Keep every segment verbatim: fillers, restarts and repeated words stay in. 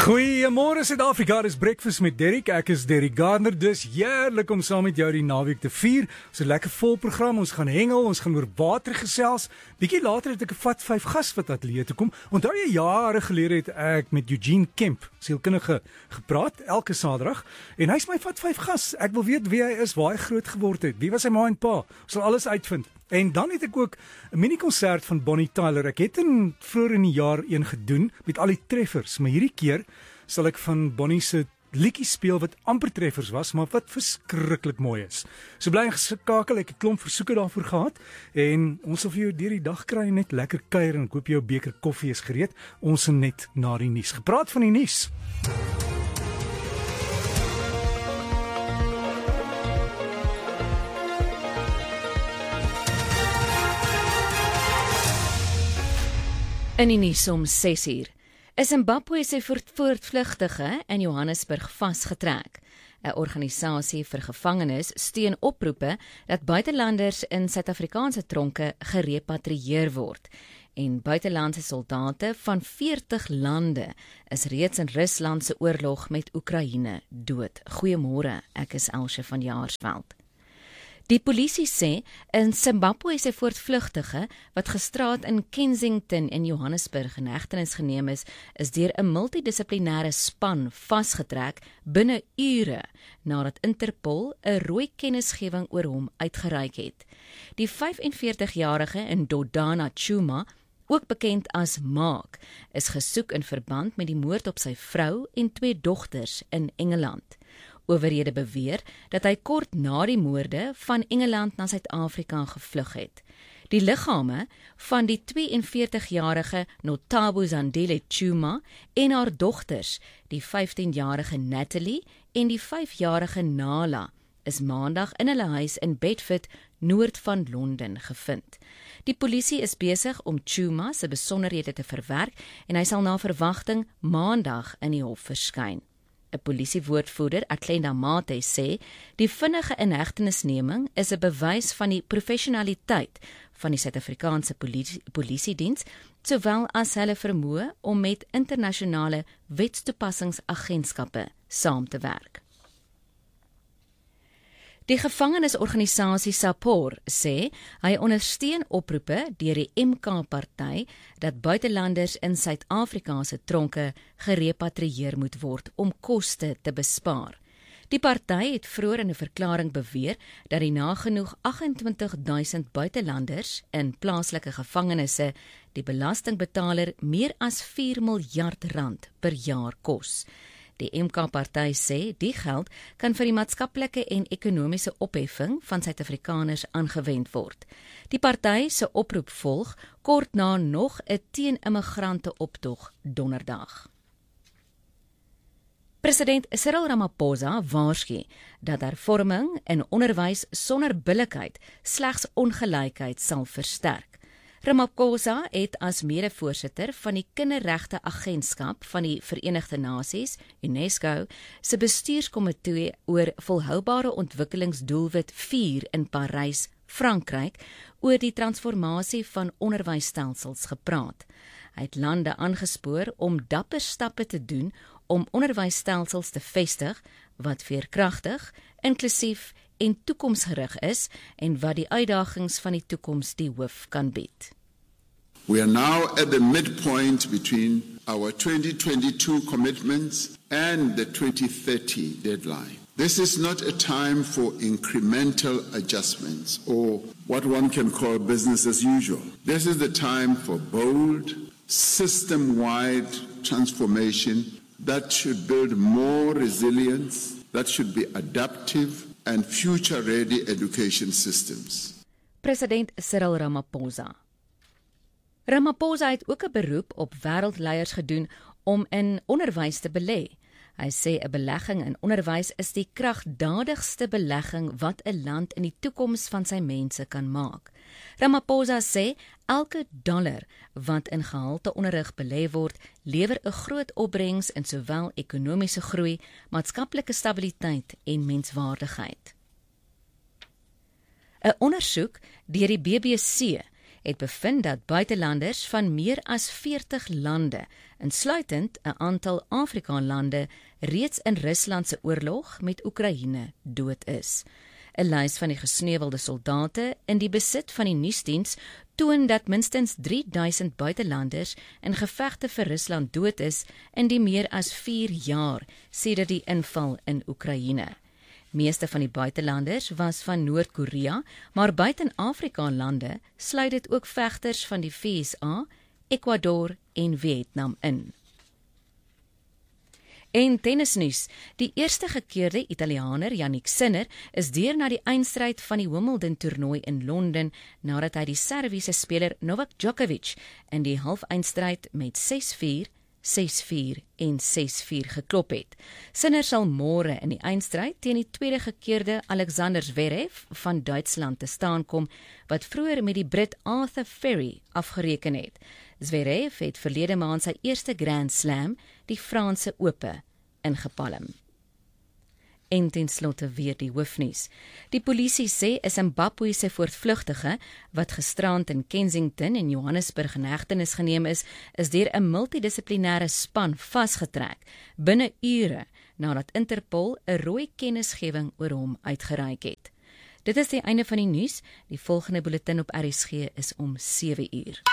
Goeiemôre Suid-Afrika, dis Breakfast met Derrick. Ek is Derrick Gardner. Dis heerlik om saam met jou die naweek te vier. Ons het 'n lekker vol program. Ons gaan hengel, ons gaan oor water gesels. Bietjie later het ek 'n vat vyf gas wat ateljee toe kom. Onthou jy jare gelede het ek met Eugene Kemp, sielkundige, gepraat elke Saterdag en hy's my vat vyf gas. Ek wil weet wie hy is, waar hy groot geword het, wie was sy ma en pa. Ons sal alles uitvind. En dan het ek ook 'n mini-konsert van Bonnie Tyler. Ek het in vroeër in die jaar een gedoen met al die treffers, maar hierdie keer sal ek van Bonnie se liedjies speel wat amper treffers was, maar wat verskriklik mooi is. So bly geskakel, ek het 'n klomp versoeke daarvoor gehad en ons sal vir jou deur die dag kry net lekker kuier en ek hoop jou beker koffie is gereed. Ons is net na die nuus. Gepraat van die nuus. In die nuus om ses uur. Is Zimbabwe se voortvlugtige in Johannesburg vasgetrek. 'n Organisasie vir gevangenes steun oproepe dat buitelanders in Suid-Afrikaanse tronke gerepatrieer word. En buitelandse soldate van veertig lande is reeds in Rusland se oorlog met Oekraïne dood. Goeiemôre, ek is Elsje van Jaarsveld. Die polisie sê in Zimbabwe se voortvlugtige wat gisterand in Kensington in Johannesburg in hegtenis geneem is, is deur 'n multidissiplinêre span vasgetrek binne ure nadat Interpol 'n rooi kennisgewing oor hom uitgereik het. Die vyf-en-veertig-jarige Ndodana Chuma, ook bekend as Mark, is gesoek in verband met die moord op sy vrou en twee dogters in Engeland. Owerhede beweer dat hy kort na die moorde van Engeland na Suid-Afrika gevlug het. Die liggame van die twee-en-veertig-jarige Notabo Zandile Chuma en haar dogters, die vyftien-jarige Natalie en die vyf-jarige Nala, is maandag in hulle huis in Bedford, noord van Londen, gevind. Die polisie is besig om Chuma se besonderhede te verwerk en hy sal na verwagting maandag in die hof verskyn. 'n Polisiewoordvoerder, Atlenda Mate, sê die vinnige inhegtenisneming is 'n bewys van die professionaliteit van die Suid-Afrikaanse polisie, polisiediens, sowel as hulle vermoë om met internasionale wetstoepassingsagentskappe saam te werk. Die gevangenisorganisasie SAPOR sê hy ondersteun oproepe deur die M K-party dat buitelanders in Suid-Afrika se tronke gerepatrieer moet word om koste te bespaar. Die party het vroeër in 'n verklaring beweer dat die nagenoeg agt-en-twintig duisend buitelanders in plaaslike gevangenisse die belastingbetaler meer as vier miljard rand per jaar kos. Die M K-party sê die geld kan vir die maatskaplike en ekonomiese opheffing van Suid-Afrikaners aangewend word. Die party se oproep volg kort na nog 'n teen-immigrante optog donderdag. President Cyril Ramaphosa waarsku dat hervorming in onderwys sonder billikheid slegs ongelykheid sal versterk. Ramaphosa het as mede-voorsitter van die Kinderregte Agentskap van die Verenigde Nasies, UNESCO, se bestuurskomitee oor volhoubare ontwikkelingsdoelwit vier in Parys, Frankryk, oor die transformasie van onderwysstelsels gepraat. Hy het lande aangespoor om dapper stappe te doen om onderwysstelsels te vestig wat veerkragtig, inklusief en toekomsgerig is en wat die uitdagings van die toekoms die hoof kan bied. We are now at the midpoint between our twenty twenty-two commitments and the twenty thirty deadline. This is not a time for incremental adjustments or what one can call business as usual. This is the time for bold, system-wide transformation that should build more resilience, that should be adaptive and future-ready education systems. President Cyril Ramaphosa. Ramaphosa het ook 'n beroep op wêreldleiers gedoen om in onderwys te belê. Hy sê 'n belegging in onderwys is die kragdadigste belegging wat 'n land in die toekoms van sy mense kan maak. Ramaphosa sê elke dollar wat in gehalte onderrig belê word, lewer 'n groot opbrengs in sowel ekonomiese groei, maatskaplike stabiliteit en menswaardigheid. 'n Ondersoek deur die B B C het bevind dat buitelanders van meer as veertig lande, insluitend 'n aantal Afrika-lande, reeds in Rusland se oorlog met Oekraïne dood is. 'n Lys van die gesneuwelde soldate in die besit van die nuusdiens toon dat minstens drie duisend buitelanders in gevegte vir Rusland dood is in die meer as vier jaar sedert die inval in Oekraïne. Meeste van die buitelanders was van Noord-Korea, maar buiten Afrika-lande sluit dit ook vegters van die V S A, Ecuador en Vietnam in. En tennisnuus, die eerste gekeerde Italianer Jannik Sinner is deur na die eindstryd van die Wimbledon-toernooi in Londen nadat hy die Serviese speler Novak Djokovic in die halfeindstryd met ses vier, ses vier en ses vier geklop het. Sinner sal môre in die eindstryd teen die tweede gekeerde Alexander Zverev van Duitsland te staan kom, wat vroeër met die Brit Arthur Ferry afgereken het. Zverev het verlede maand sy eerste Grand Slam, die Franse Ope, ingepalm. En ten slotte weer die hoofnuus. Die polisie sê 'n Zimbabwese voortvlugtige wat gisterand in Kensington en Johannesburg in hegtenis geneem is, is deur 'n multidissiplinêre span vasgetrek binne ure nadat Interpol 'n rooi kennisgewing oor hom uitgereik het. Dit is die einde van die nuus. Die volgende bulletin op R S G is om sewe uur.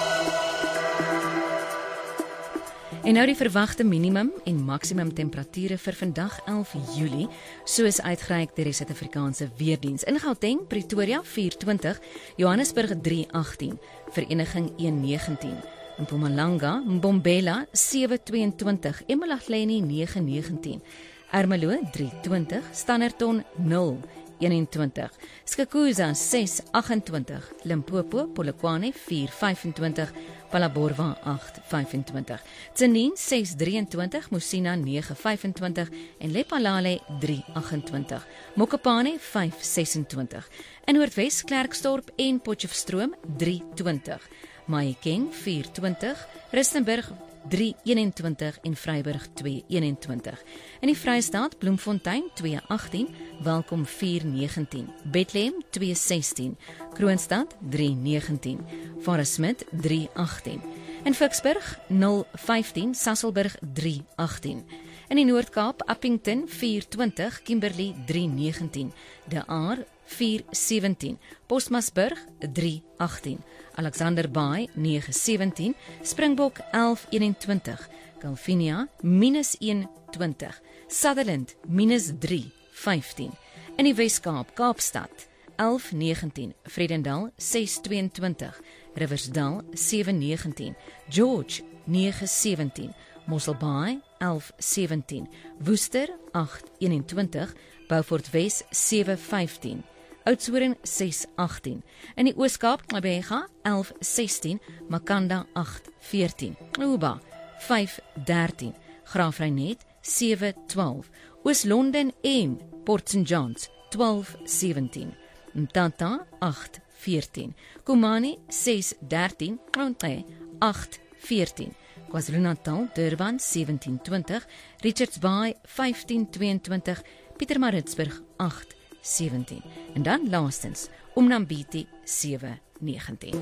En nou die verwagte minimum en maksimum temperature vir vandag elf Julie, soos uitgereik deur die Suid-Afrikaanse Weerdiens. In Gauteng, Pretoria vier twintig, Johannesburg drie agtien, Vereniging een negentien, Mpumalanga, Mbombela sewe tweeëntwintig, Emalahleni nege negentien, Ermelo drie twintig, Standerton nul eenentwintig, Skukuza ses agt-en-twintig, Limpopo, Polokwane vier vyf-en-twintig, Palaborwa agt vyf-en-twintig, Tzaneen ses drieëntwintig, Musina nege vyf-en-twintig en Lephalale drie agt-en-twintig, Mokopane vyf ses-en-twintig, in Noordwes Klerksdorp en Potchefstroom drie twintig, Mahikeng vier twintig, Rustenburg drie eenentwintig en Vryburg twee eenentwintig. In die Vrystaat Bloemfontein twee agtien, Welkom vier negentien, Bethlehem twee sestien, Kroonstad drie negentien, Forest-Smith drie agtien, in Vicksburg nul vyftien, Sasolburg drie agtien. In die Noord-Kaap Appington vier twintig, Kimberley drie negentien, De Aar vier sewentien, Postmasburg drie agtien, Alexanderbaai nege sewentien, Springbok elf eenentwintig, Calvinia minus een twintig, Sutherland minus drie vyftien, in die Wes-Kaap Kaapstad elf negentien, Vredendal ses tweeëntwintig, Riversdal sewe negentien, George nege sewentien, Mosselbaai elf sewentien, Woester agt eenentwintig, Beaufort Wes sewe vyftien, Oudtshoorn ses agtien, in die Oos-Kaap Gqeberha elf sestien, Makanda agt veertien, Uba vyf dertien, Graafrenet sewe twaalf, Oos-London en Port Saint Johns twaalf sewentien, Mtata agt veertien, Kumani ses dertien, Kronte agt veertien, KwaZulu-Natal Durban sewentien twintig, Richards Bay vyftien tweeëntwintig, Pietermaritzburg agt sewentien. En dan laastens Umnambiti sewe negentien.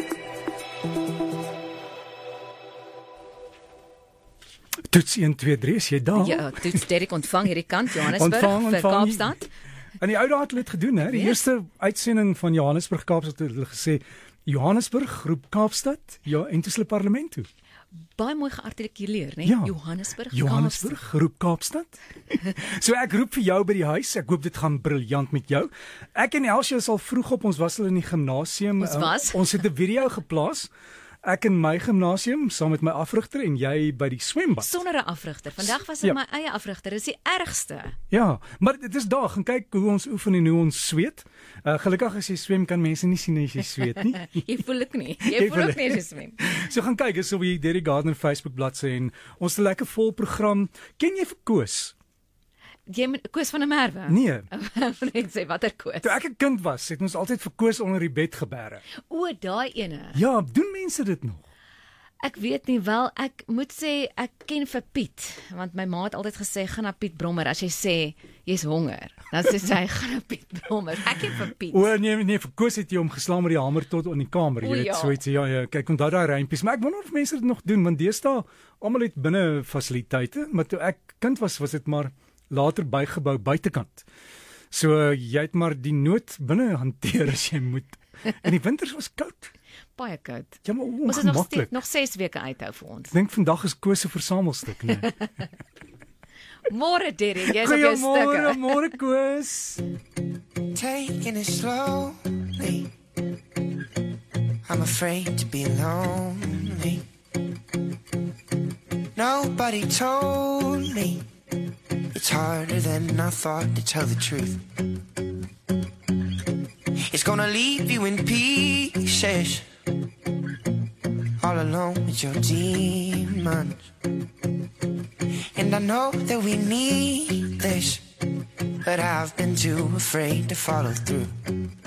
Toets een twee drie, is jy daar? Ja, toets Derek ontvang hierdie kant Johannesburg Ontvang, vir ontvang. Kaapstad. En die oude het dit gedoen, hè? Die Ja. eerste uitsending van Johannesburg Kaapstad het hulle gesê Johannesburg roep Kaapstad, ja, en toe hulle parlement toe. Baie mooi geartikuleer, né? Ja. Johannesburg. Johannesburg roep Kaapstad. So ek roep vir jou by die huis. Ek hoop dit gaan briljant met jou. Ek en Elsie is al vroeg op, ons was hulle in die gimnasium. Ons was. Uh, ons het 'n video geplaas. Ek in my gimnasium saam met my afrigter en jy by die swembad. Sonder 'n afrigter. Vandag was dit Ja. my eie afrigter. Dis die ergste. Ja, maar dit is daar, gaan kyk hoe ons oefen en hoe ons sweet. Uh, gelukkig as jy swem kan mense nie sien as jy sweet nie. Jy voel ek nie. Jy, Jy voel voel ook nie as jy swem. So gaan kyk, is op die Derek Gardner Facebook bladsy en ons het 'n lekker vol program. Ken jy vir Koos? Jy moet Koos van der Merwe. Nee. Net sê watter Koos. Toe ek 'n kind was, het ons altyd vir Koos onder die bed gebêre. O, daai ene. Ja, doen mense dit nog? Ek weet nie wel, ek moet sê ek ken vir Piet, want my ma het altyd gesê gaan na Piet Brommer as jy sê jy's honger. Dan sê sy gaan na Piet Brommer. Ek ken vir Piet. O nee, nee, vir Koos het jy hom geslaan met die hamer tot in die kamer. O, Jy weet ja. so iets ja, ja, kyk onthou daai rympies, maar ek wonder of mense dit nog doen want deesdae almal het binne fasiliteite, maar toe ek kind was, was dit maar later bygebou buitekant. So jy het maar die nood binne hanteer as jy moet. En die winters was koud. Baie koud. Ja, maar Ons is nog steeds ongemaklik. nog ses weke uithou vir ons. Ek dink vandag is Koos se versamelstuk, né? Môre Derek, jy's op jou Goeiemôre, stukke. môre Koos. Taking it slowly. I'm afraid to be lonely. Nobody told me it's harder than I thought to tell the truth. It's gonna leave you in pieces, all alone with your demons. And I know that we need this, but I've been too afraid to follow through.